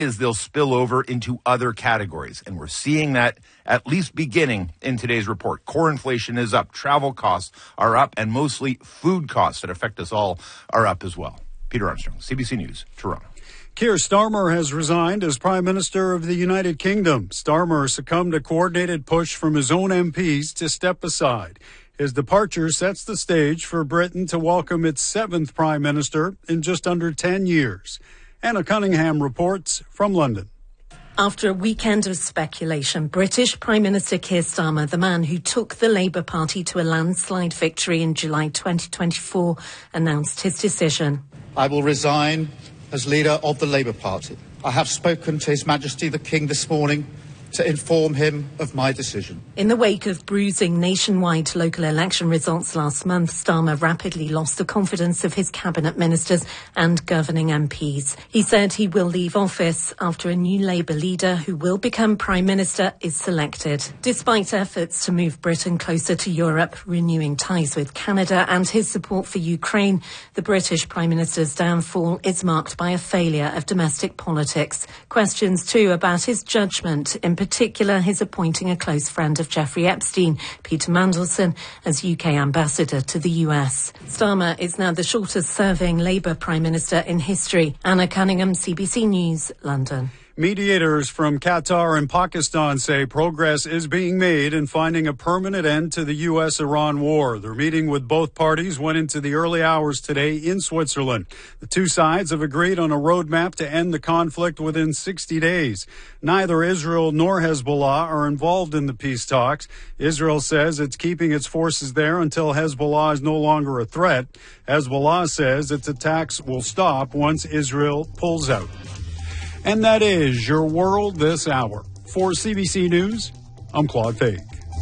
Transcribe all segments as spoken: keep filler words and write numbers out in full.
is they'll spill over into other categories. And we're seeing that at least beginning in today's report. Core inflation is up, travel costs are up, and mostly food costs that affect us all are up as well. Peter Armstrong, C B C News, Toronto. Keir Starmer has resigned as Prime Minister of the United Kingdom. Starmer succumbed to a coordinated push from his own M Ps to step aside. His departure sets the stage for Britain to welcome its seventh Prime Minister in just under ten years. Anna Cunningham reports from London. After a weekend of speculation, British Prime Minister Keir Starmer, the man who took the Labour Party to a landslide victory in July twenty twenty-four, announced his decision. I will resign as leader of the Labour Party. I have spoken to His Majesty the King this morning to inform him of my decision. In the wake of bruising nationwide local election results last month, Starmer rapidly lost the confidence of his cabinet ministers and governing M Ps. He said he will leave office after a new Labour leader who will become Prime Minister is selected. Despite efforts to move Britain closer to Europe, renewing ties with Canada and his support for Ukraine, the British Prime Minister's downfall is marked by a failure of domestic politics. Questions too about his judgment, in particular his appointing a close friend of Jeffrey Epstein, Peter Mandelson, as U K ambassador to the U S. Starmer is now the shortest-serving Labour Prime Minister in history. Anna Cunningham, C B C News, London. Mediators from Qatar and Pakistan say progress is being made in finding a permanent end to the U S Iran war. Their meeting with both parties went into the early hours today in Switzerland. The two sides have agreed on a roadmap to end the conflict within sixty days. Neither Israel nor Hezbollah are involved in the peace talks. Israel says it's keeping its forces there until Hezbollah is no longer a threat. Hezbollah says its attacks will stop once Israel pulls out. And that is your world this hour. For C B C News, I'm Claude Fake.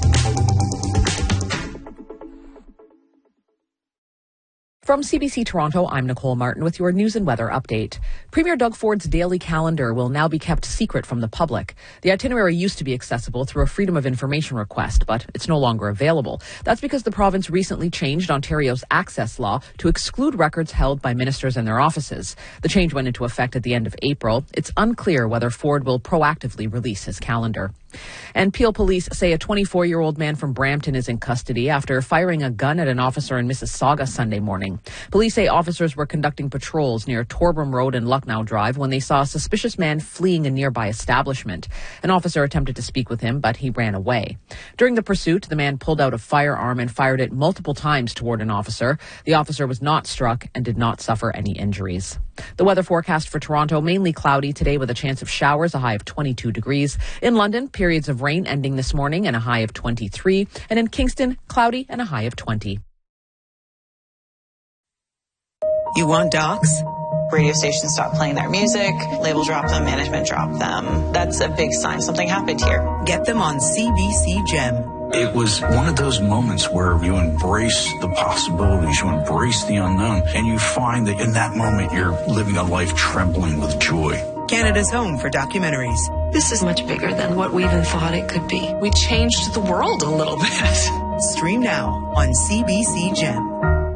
From C B C Toronto, I'm Nicole Martin with your news and weather update. Premier Doug Ford's daily calendar will now be kept secret from the public. The itinerary used to be accessible through a Freedom of Information request, but it's no longer available. That's because the province recently changed Ontario's access law to exclude records held by ministers and their offices. The change went into effect at the end of April. It's unclear whether Ford will proactively release his calendar. And Peel police say a twenty-four-year-old man from Brampton is in custody after firing a gun at an officer in Mississauga Sunday morning. Police say officers were conducting patrols near Torbram Road and Lucknow Drive when they saw a suspicious man fleeing a nearby establishment. An officer attempted to speak with him, but he ran away. During the pursuit, the man pulled out a firearm and fired it multiple times toward an officer. The officer was not struck and did not suffer any injuries. The weather forecast for Toronto, mainly cloudy today with a chance of showers, a high of twenty-two degrees. In London, periods of rain ending this morning and a high of twenty-three. And in Kingston, cloudy and a high of twenty. You want docs? Radio stations stop playing their music, label drop them, management drop them. That's a big sign something happened here. Get them on C B C Gem. It was one of those moments where you embrace the possibilities, you embrace the unknown, and you find that in that moment you're living a life trembling with joy. Canada's home for documentaries. This is much bigger than what we even thought it could be. We changed the world a little bit. Stream now on C B C Gem.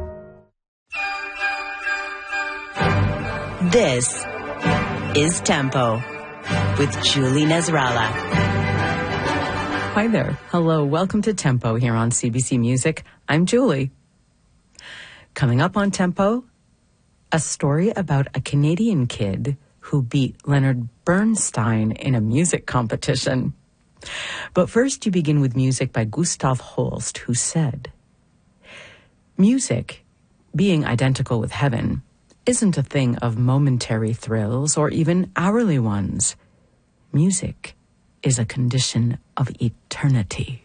This is Tempo with Julie Nasrallah. Hi there. Hello. Welcome to Tempo here on C B C Music. I'm Julie. Coming up on Tempo, a story about a Canadian kid who beat Leonard Bernstein in a music competition. But first, you begin with music by Gustav Holst, who said, "Music, being identical with heaven, isn't a thing of momentary thrills or even hourly ones. Music is a condition of eternity."